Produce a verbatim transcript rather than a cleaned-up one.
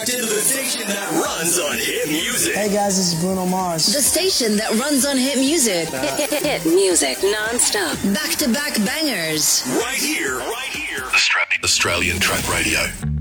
locked into the station that runs on hit music. Hey guys, this is Bruno Mars. The station that runs on hit music. Uh, hit, hit, hit music non-stop. Back-to-back bangers. Right here, right here. Australian Trap Radio.